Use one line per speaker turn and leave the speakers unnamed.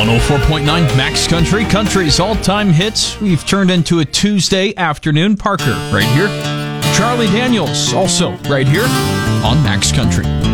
104.9 Max Country, country's all-time hits. We've turned into a Tuesday afternoon. Parker right here. Charlie Daniels also right here on Max Country.